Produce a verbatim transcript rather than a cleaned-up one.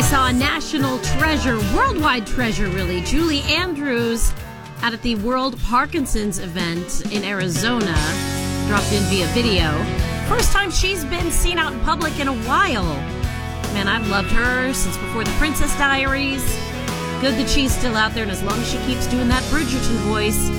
saw a national treasure, worldwide treasure really, Julie Andrews out at the World Parkinson's event in Arizona, dropped in via video. First time she's been seen out in public in a while. Man, I've loved her since before the Princess Diaries. Good that she's still out there, and as long as she keeps doing that Bridgerton voice,